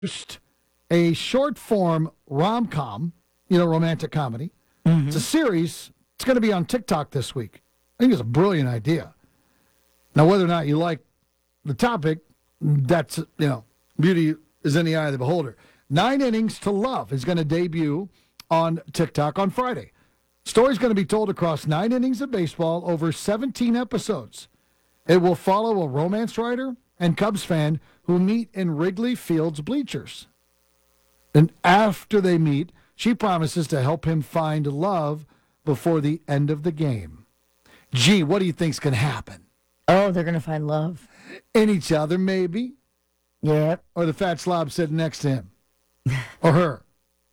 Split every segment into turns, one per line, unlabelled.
a short form rom-com, romantic comedy. Mm-hmm. It's a series. It's going to be on TikTok this week. I think it's a brilliant idea. Now, whether or not you like the topic, that's, beauty is in the eye of the beholder. 9 Innings to Love is going to debut on TikTok on Friday. Story's going to be told across 9 innings of baseball over 17 episodes. It will follow a romance writer and Cubs fan who meet in Wrigley Field's bleachers. And after they meet, she promises to help him find love before the end of the game. Gee, what do you think's going to happen?
Oh, they're going to find love.
In each other, maybe.
Yeah.
Or the fat slob sitting next to him. Or her.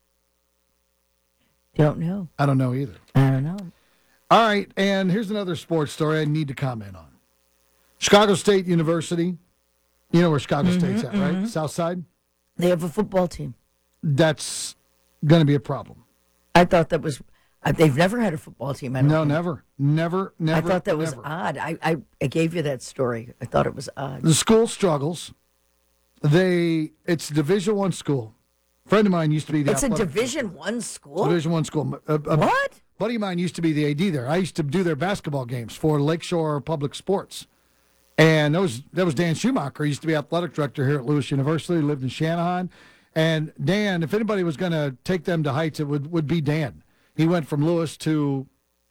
Don't know.
I don't know either.
I don't know.
All right, and here's another sports story I need to comment on. Chicago State University. You know where Chicago State's at, right? South Side?
They have a football team.
That's going to be a problem.
I thought that was... They've never had a football team. I don't
No,
think.
Never.
I thought that was odd. I gave you that story. I thought it was odd.
The school struggles. It's a Division I school. A friend of mine used to be the
It's a Division I school?
Division I school.
What?
Buddy of mine used to be the AD there. I used to do their basketball games for Lakeshore Public Sports. And that was Dan Schumacher. He used to be athletic director here at Lewis University, lived in Shanahan. And Dan, if anybody was going to take them to heights, it would be Dan. He went from Lewis to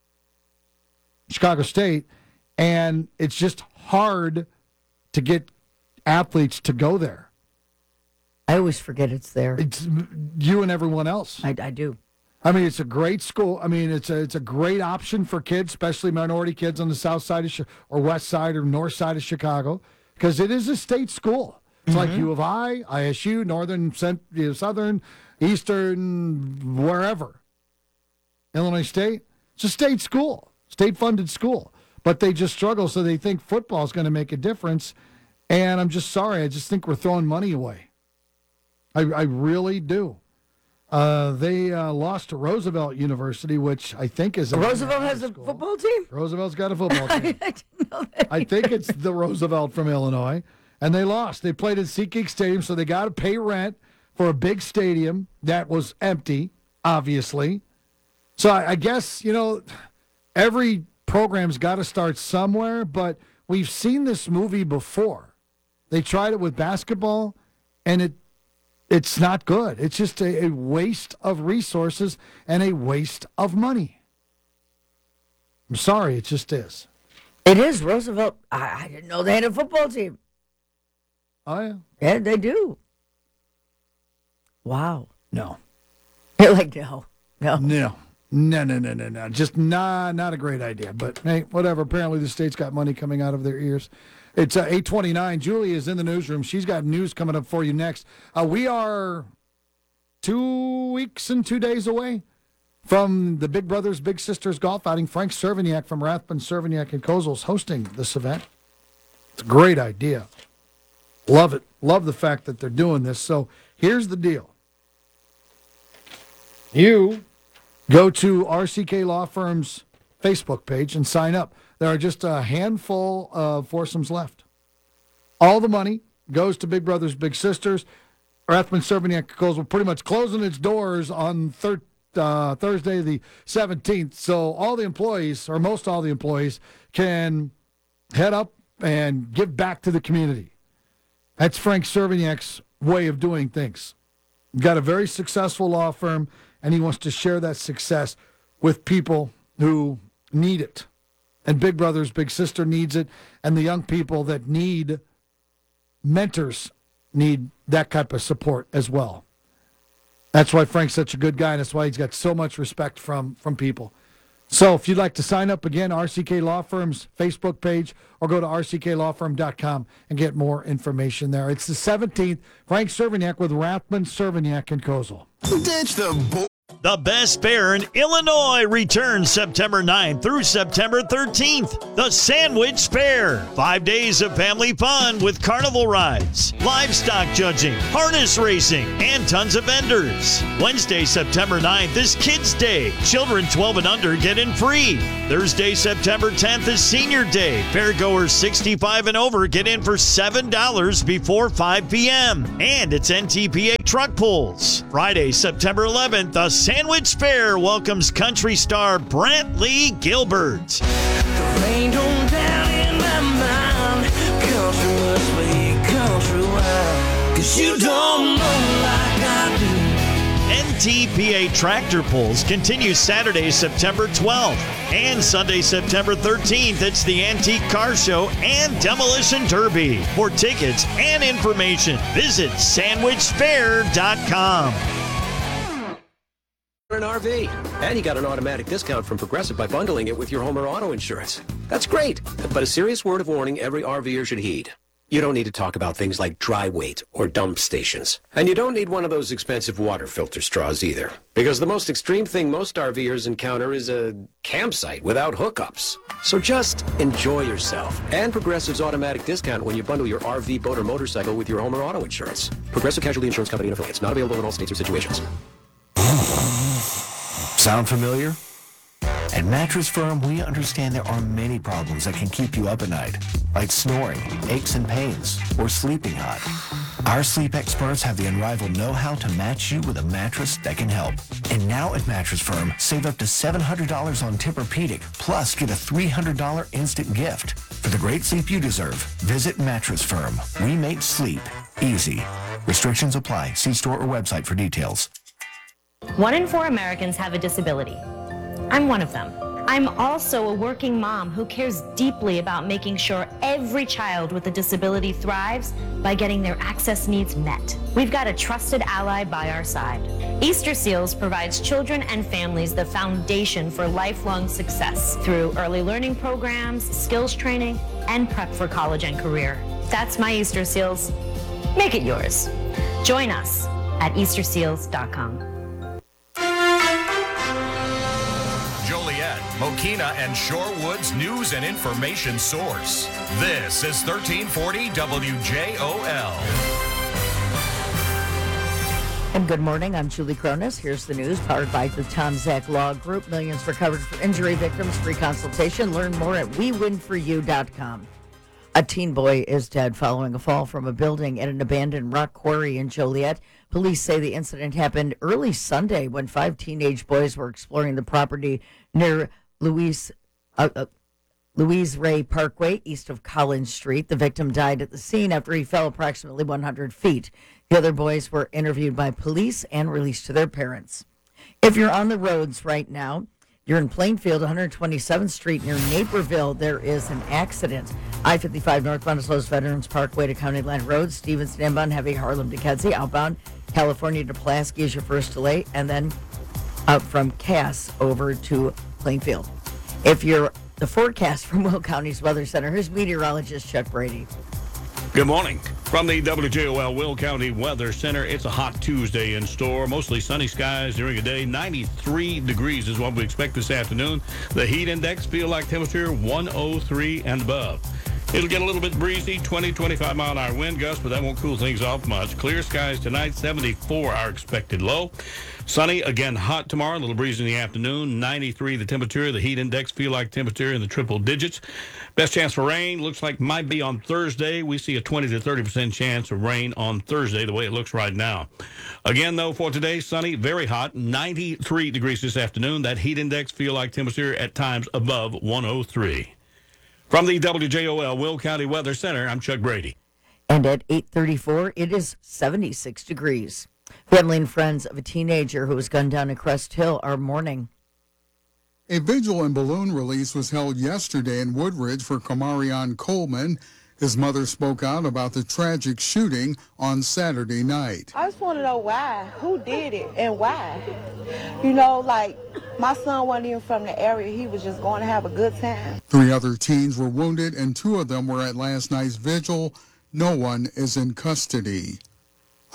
Chicago State, and it's just hard to get athletes to go there.
I always forget it's there.
It's you and everyone else.
I do.
I mean, it's a great school. I mean, it's a great option for kids, especially minority kids on the south side or west side or north side of Chicago, because it is a state school. It's like U of I, ISU, Northern, Southern, Eastern, wherever. Illinois State, it's a state school, state-funded school. But they just struggle, so they think football is going to make a difference. And I'm just sorry. I just think we're throwing money away. I really do. They lost to Roosevelt University, which I think is...
Roosevelt has a football team?
Roosevelt's got a football team.
I didn't know that.
I think it's the Roosevelt from Illinois. And they lost. They played at SeatGeek Stadium, so they got to pay rent for a big stadium that was empty, obviously. So I guess, every program's got to start somewhere, but we've seen this movie before. They tried it with basketball, and it's not good. It's just a waste of resources and a waste of money. I'm sorry, it just is.
It is. Roosevelt, I didn't know they had a football team.
Oh, yeah?
Yeah, they do. Wow.
No.
You're like, no.
No. Just not a great idea. But, hey, whatever. Apparently the state's got money coming out of their ears. It's 8:29. Julie is in the newsroom. She's got news coming up for you next. We are 2 weeks and 2 days away from the Big Brothers Big Sisters golf outing. Frank Cerviniak from Rathbun, Cerviniak & Kozel is hosting this event. It's a great idea. Love it. Love the fact that they're doing this. So here's the deal. You go to RCK Law Firm's Facebook page and sign up. There are just a handful of foursomes left. All the money goes to Big Brothers Big Sisters. Rathbun Cerviniak Kozel pretty much closing its doors on Thursday the 17th. So all the employees, or most all the employees, can head up and give back to the community. That's Frank Cerviniak's way of doing things. Got a very successful law firm, and he wants to share that success with people who need it. And Big Brothers Big Sister needs it, and the young people that need mentors need that type of support as well. That's why Frank's such a good guy, and that's why he's got so much respect from people. So if you'd like to sign up, again, RCK Law Firm's Facebook page, or go to rcklawfirm.com and get more information there. It's the 17th. Frank Cerviniak with Rathbun, Cerviniak & Kozel.
Ditch the The Best Fair in Illinois returns September 9th through September 13th. The Sandwich Fair. 5 days of family fun with carnival rides, livestock judging, harness racing, and tons of vendors. Wednesday, September 9th is Kids Day. Children 12 and under get in free. Thursday, September 10th is Senior Day. Fairgoers 65 and over get in for $7 before 5 p.m. And it's NTPA truck pulls. Friday, September 11th, the Sandwich Fair welcomes country star Brantley Gilbert.
The rain don't down in my mind. Country must be country wild. 'Cause you don't know like I do.
NTPA Tractor Pulls continue Saturday, September 12th. And Sunday, September 13th, it's the Antique Car Show and Demolition Derby. For tickets and information, visit sandwichfair.com.
An RV, and you got an automatic discount from Progressive by bundling it with your home or auto insurance. That's great, but a serious word of warning every RVer should heed. You don't need to talk about things like dry weight or dump stations. And you don't need one of those expensive water filter straws either. Because the most extreme thing most RVers encounter is a campsite without hookups. So just enjoy yourself. And Progressive's automatic discount when you bundle your RV, boat, or motorcycle with your home or auto insurance. Progressive Casualty Insurance Company and affiliates. Not available in all states or situations.
Sound familiar? At Mattress Firm, we understand there are many problems that can keep you up at night, like snoring, aches and pains, or sleeping hot. Our sleep experts have the unrivaled know-how to match you with a mattress that can help. And now at Mattress Firm, save up to $700 on Tempur-Pedic, plus get a $300 instant gift. For the great sleep you deserve, visit Mattress Firm. We make sleep easy. Restrictions apply. See store or website for details.
1 in 4 Americans have a disability. I'm one of them. I'm also a working mom who cares deeply about making sure every child with a disability thrives by getting their access needs met. We've got a trusted ally by our side. Easter Seals provides children and families the foundation for lifelong success through early learning programs, skills training, and prep for college and career. That's my Easter Seals. Make it yours. Join us at easterseals.com.
Mokina and Shorewood's news and information source. This is 1340 WJOL.
And good morning. I'm Julie Cronus. Here's the news powered by the Tom Zach Law Group. Millions for coverage for injury victims. Free consultation. Learn more at WeWinForYou.com. A teen boy is dead following a fall from a building at an abandoned rock quarry in Joliet. Police say the incident happened early Sunday when 5 teenage boys were exploring the property near Louise Ray Parkway, east of Collins Street. The victim died at the scene after he fell approximately 100 feet. The other boys were interviewed by police and released to their parents. If you're on the roads right now, you're in Plainfield, 127th Street near Naperville. There is an accident. I-55 northbound as Los Veterans Parkway to County Line Road. Stevenson inbound, heavy Harlem to Kedzie. Outbound, California to Pulaski is your first delay. And then out from Cass over to Plainfield. If you're the forecast from Will County's Weather Center, here's meteorologist Chuck Brady.
Good morning. From the WJOL Will County Weather Center, it's a hot Tuesday in store. Mostly sunny skies during the day. 93 degrees is what we expect this afternoon. The heat index feel like temperature 103 and above. It'll get a little bit breezy, 20-25 mile an hour wind gusts, but that won't cool things off much. Clear skies tonight, 74 our expected low. Sunny, again hot tomorrow, a little breeze in the afternoon, 93 the temperature. The heat index feel like temperature in the triple digits. Best chance for rain looks like might be on Thursday. We see a 20 to 30% chance of rain on Thursday, the way it looks right now. Again, though, for today, sunny, very hot, 93 degrees this afternoon. That heat index feel like temperature at times above 103. From the WJOL Will County Weather Center, I'm Chuck Brady.
And at 8:34, it is 76 degrees. Family and friends of a teenager who was gunned down at Crest Hill are mourning.
A vigil and balloon release was held yesterday in Woodridge for Kamarion Coleman. His mother spoke out about the tragic shooting on Saturday night.
I just want to know why, who did it, and why. You know, like, my son wasn't even from the area. He was just going to have a good time.
3 other teens were wounded, and 2 of them were at last night's vigil. No one is in custody.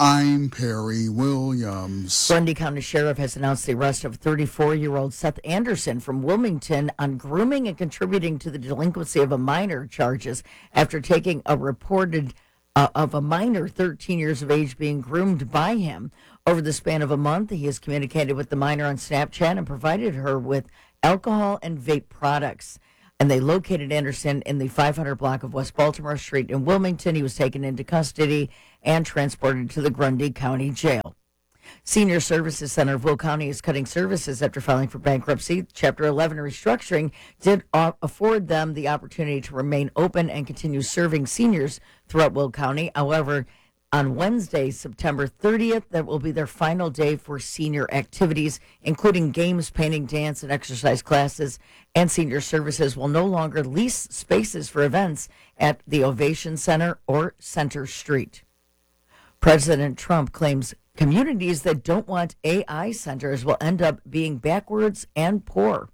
I'm Perry Williams.
Grundy County Sheriff has announced the arrest of 34-year-old Seth Anderson from Wilmington on grooming and contributing to the delinquency of a minor charges after taking a reported of a minor 13 years of age being groomed by him. Over the span of a month, he has communicated with the minor on Snapchat and provided her with alcohol and vape products. And they located Anderson in the 500 block of West Baltimore Street in Wilmington. He was taken into custody and transported to the Grundy County Jail. Senior Services Center of Will County is cutting services after filing for bankruptcy. Chapter 11 restructuring did afford them the opportunity to remain open and continue serving seniors throughout Will County. However, on Wednesday, September 30th, that will be their final day for senior activities, including games, painting, dance, and exercise classes. And Senior Services will no longer lease spaces for events at the Ovation Center or Center Street. President Trump claims communities that don't want AI centers will end up being backwards and poor.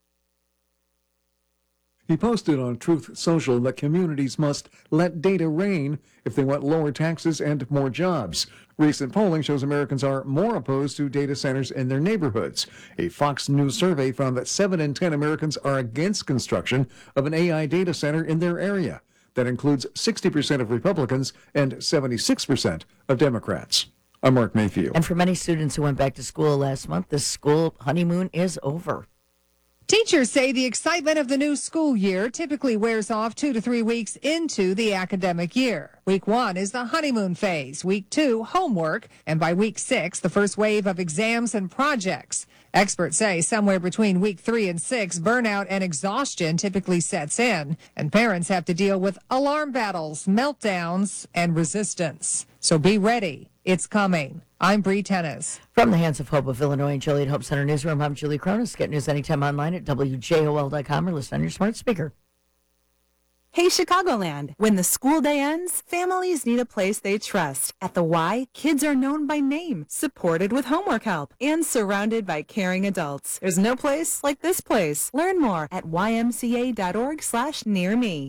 He posted on Truth Social that communities must let data reign if they want lower taxes and more jobs. Recent polling shows Americans are more opposed to data centers in their neighborhoods. A Fox News survey found that 7 in 10 Americans are against construction of an AI data center in their area. That includes 60% of Republicans and 76% of Democrats. I'm Mark Mayfield.
And for many students who went back to school last month, the school honeymoon is over.
Teachers say the excitement of the new school year typically wears off 2 to 3 weeks into the academic year. Week 1 is the honeymoon phase, week 2, homework, and by week 6, the first wave of exams and projects. Experts say somewhere between week 3 and 6, burnout and exhaustion typically sets in, and parents have to deal with alarm battles, meltdowns, and resistance. So be ready. It's coming. I'm Bree Tennis.
From the Hands of Hope of Illinois and Joliet Hope Center Newsroom, I'm Julie Cronus. Get news anytime online at WJOL.com or listen on your smart speaker.
Hey, Chicagoland. When the school day ends, families need a place they trust. At the Y, kids are known by name, supported with homework help, and surrounded by caring adults. There's no place like this place. Learn more at ymca.org/nearme.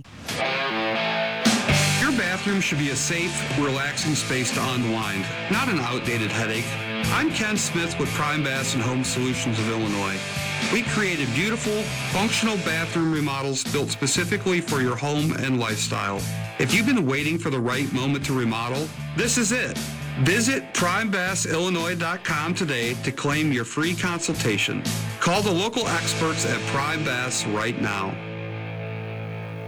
Your bathroom should be a safe, relaxing space to unwind, not an outdated headache. I'm Ken Smith with Prime Baths and Home Solutions of Illinois. We created beautiful, functional bathroom remodels built specifically for your home and lifestyle. If you've been waiting for the right moment to remodel, this is it. Visit PrimeBathsIllinois.com today to claim your free consultation. Call the local experts at Prime Baths right now.